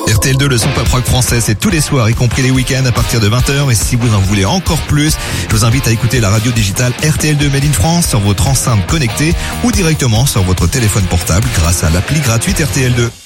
RTL2, le son pop rock français, c'est tous les soirs, y compris les week-ends à partir de 20h. Et si vous en voulez encore plus, je vous invite à écouter la radio digitale RTL2 Made in France sur votre enceinte connectée ou directement sur votre téléphone portable grâce à l'appli gratuite RTL2.